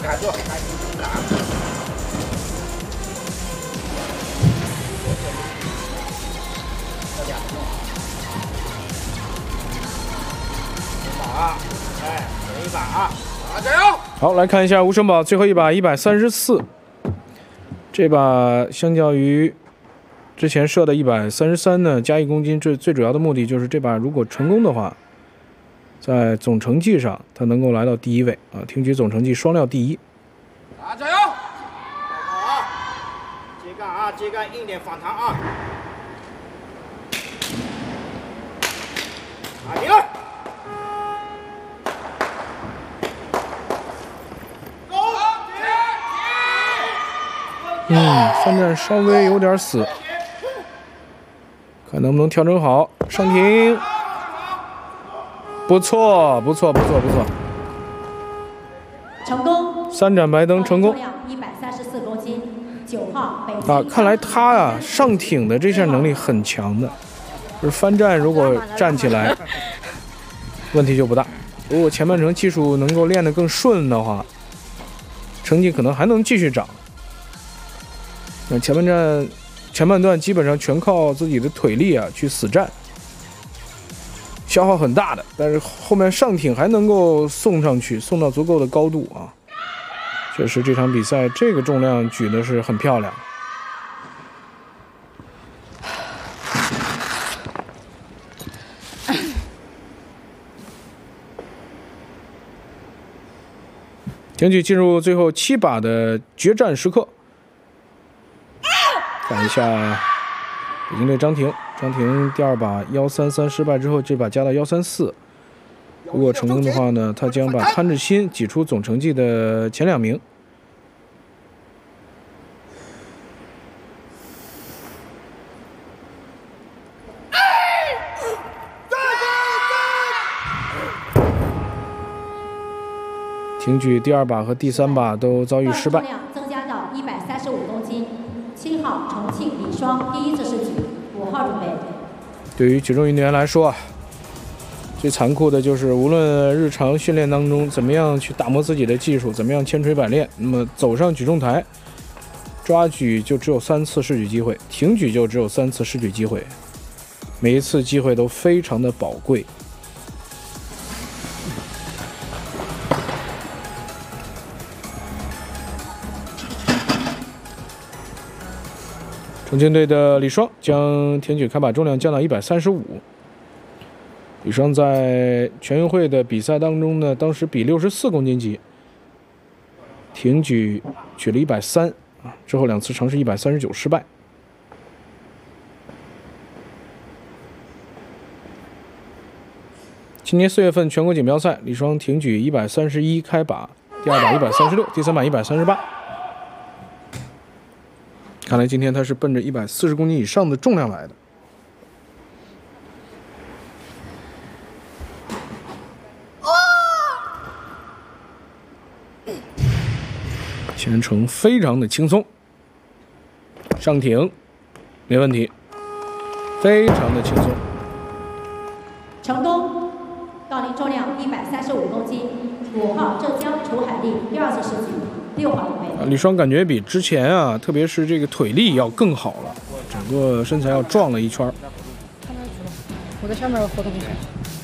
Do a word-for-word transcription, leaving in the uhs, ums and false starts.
卡住，卡住，卡。再加重。一把，哎，等一把啊！啊，加油！ 好，来看一下吴胜宝最后一把一百三十四，这把相较于之前射的一百三十三呢，加一公斤。最最主要的目的就是这把如果成功的话，在总成绩上他能够来到第一位啊，挺举总成绩双料第一。 啊，加油！好啊，接杆啊，接杆硬点反弹啊！啊，赢了！ 嗯，翻站稍微有点死，看能不能调整好。上停，不错，不错，不错，不错， 成功。 三盏白灯成功。 一百三十四公斤，九号北啊，看来他啊上挺的这项能力很强的，就是翻站如果站起来，问题就不大。如果前半程技术能够练得更顺的话，成绩可能还能继续涨。那前半站前半段基本上全靠自己的腿力啊去死战，消耗很大的，但是后面上挺还能够送上去，送到足够的高度啊。确实这场比赛这个重量举的是很漂亮。挺举进入最后七把的决战时刻。看一下北京队张婷，张婷第二把幺三三失败之后，这把加到幺三四。如果成功的话呢，他将把潘志新挤出总成绩的前两名。挺举第二把和第三把都遭遇失败。 增加到一百三十五公斤。七号重庆李双第一次试举，五号准备。 对于举重运动员来说啊，最残酷的就是无论日常训练当中怎么样去打磨自己的技术，怎么样千锤百炼，那么走上举重台，抓举就只有三次试举机会，挺举就只有三次试举机会，每一次机会都非常的宝贵。重庆队的李双将挺举开把重量降到一百三十五。李双在全运会的比赛当中呢，当时比六十四公斤级，挺举举了一百三啊，之后两次尝试一百三十九失败。今年四月份全国锦标赛，李双挺举一百三十一开把，第二把一百三十六，第三把一百三十八。看来今天他是奔着一百四十公斤以上的重量来的。前程非常的轻松，上挺没问题，非常的轻松。 成功，杠铃重量一百三十五公斤，五号浙江楚海丽第二次试举。六号准备。 啊，李双感觉比之前啊，特别是这个腿力要更好了，整个身材要壮了一圈。 我在下面活动一下。